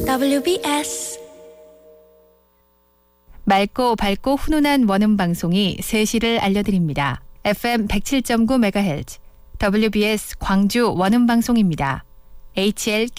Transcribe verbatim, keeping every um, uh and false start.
더블유비에스 맑고 밝고 훈훈한 원음 방송이 세 시를 알려드립니다. 에프엠 백칠 점 구 메가헤르츠 더블유비에스 광주 원음 방송입니다. 에이치엘